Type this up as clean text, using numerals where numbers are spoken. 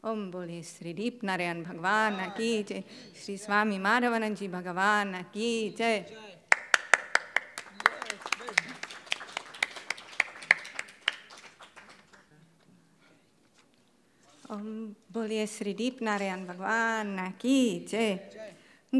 ओम बोले श्री दीप नारायण भगवान की जय। श्री स्वामी माधवानंद जी भगवान की जय। ओम बोलिए श्री दीप नारायण भगवान की जय।